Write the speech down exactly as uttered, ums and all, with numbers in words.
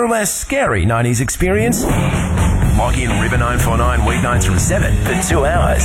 for a less scary nineties experience? Log in River nine four nine weeknights from seven for two hours